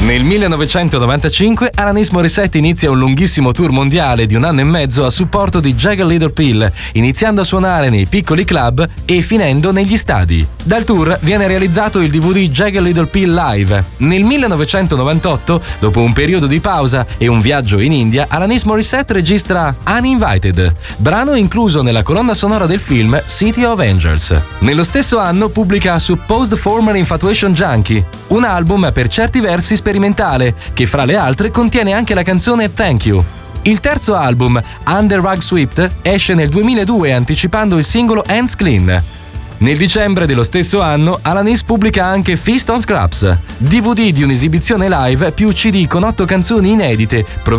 Nel 1995 Alanis Morissette inizia un lunghissimo tour mondiale di 1 anno e mezzo a supporto di Jagged Little Pill, iniziando a suonare nei piccoli club e finendo negli stadi. Dal tour viene realizzato il DVD Jagged Little Pill Live. Nel 1998, dopo un periodo di pausa e un viaggio in India, Alanis Morissette registra Uninvited, brano incluso nella colonna sonora del film City of Angels. Nello stesso anno pubblica Supposed Former Infatuation Junkie, un album per certi versi sperimentale, che fra le altre contiene anche la canzone Thank You. Il terzo album, Under Rug Swept, esce nel 2002 anticipando il singolo Hands Clean. Nel dicembre dello stesso anno, Alanis pubblica anche Feast on Scraps, DVD di un'esibizione live più CD con 8 canzoni inedite